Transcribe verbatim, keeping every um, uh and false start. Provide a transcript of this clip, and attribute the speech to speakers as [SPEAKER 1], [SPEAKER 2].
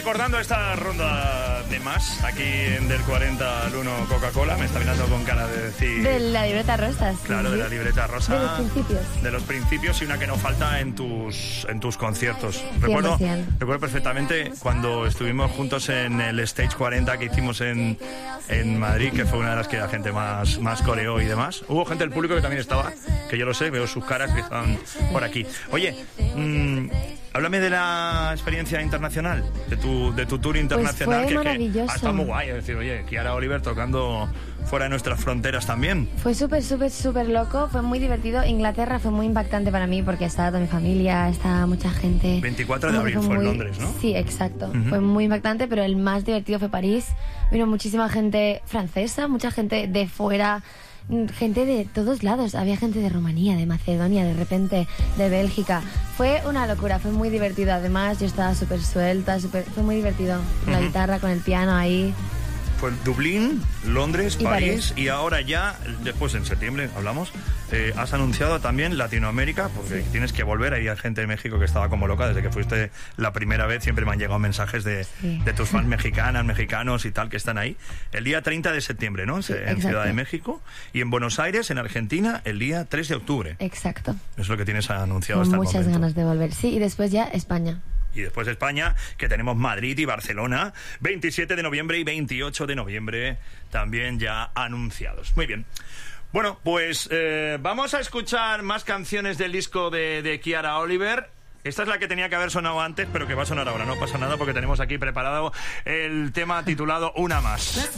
[SPEAKER 1] recordando esta ronda de más, aquí en Del cuarenta al uno Coca-Cola, me está mirando con cara de decir...
[SPEAKER 2] De la libreta rosa. Sí.
[SPEAKER 1] Claro, de la libreta rosa.
[SPEAKER 2] De los principios.
[SPEAKER 1] De los principios y una que no falta en tus, en tus conciertos. Recuerdo, recuerdo perfectamente cuando estuvimos juntos en el Stage cuarenta que hicimos en, en Madrid, que fue una de las que la gente más, más coreó y demás. Hubo gente del público que también estaba, que yo lo sé, veo sus caras que están por aquí. Oye, mmm, háblame de la experiencia internacional, de tu, de tu tour internacional.
[SPEAKER 2] Pues fue
[SPEAKER 1] que,
[SPEAKER 2] maravilloso.
[SPEAKER 1] Que, ah, está muy guay, es decir, oye, Kiara Oliver tocando fuera de nuestras fronteras también.
[SPEAKER 2] Fue súper, súper, súper loco, fue muy divertido. Inglaterra fue muy impactante para mí porque estaba toda mi familia, estaba mucha gente.
[SPEAKER 1] veinticuatro de abril fue, fue muy... en Londres, ¿no?
[SPEAKER 2] Sí, exacto. Uh-huh. Fue muy impactante, pero el más divertido fue París. Vino muchísima gente francesa, mucha gente de fuera... gente de todos lados, había gente de Rumanía, de Macedonia, de repente de Bélgica. Fue una locura, fue muy divertido. Además yo estaba súper suelta, super, fue muy divertido. Con la uh-huh. guitarra, con el piano ahí.
[SPEAKER 1] Fue Dublín, Londres,
[SPEAKER 2] y
[SPEAKER 1] París,
[SPEAKER 2] París,
[SPEAKER 1] y ahora ya, después en septiembre hablamos, eh, has anunciado también Latinoamérica, porque sí. tienes que volver. Ahí hay gente de México que estaba como loca desde que fuiste la primera vez. Siempre me han llegado mensajes de, sí. de tus fans mexicanas, mexicanos y tal, que están ahí. El día treinta de septiembre, ¿no?
[SPEAKER 2] Sí,
[SPEAKER 1] en
[SPEAKER 2] exacto.
[SPEAKER 1] Ciudad de México. Y en Buenos Aires, en Argentina, el día tres de octubre.
[SPEAKER 2] Exacto.
[SPEAKER 1] Eso es lo que tienes anunciado
[SPEAKER 2] Con
[SPEAKER 1] hasta el
[SPEAKER 2] muchas
[SPEAKER 1] momento.
[SPEAKER 2] ganas de volver. Sí, y después ya España.
[SPEAKER 1] Y después de España, que tenemos Madrid y Barcelona, veintisiete de noviembre y veintiocho de noviembre, también ya anunciados. Muy bien. Bueno, pues eh, vamos a escuchar más canciones del disco de, de Kiara Oliver. Esta es la que tenía que haber sonado antes, pero que va a sonar ahora. No pasa nada porque tenemos aquí preparado el tema titulado Una Más.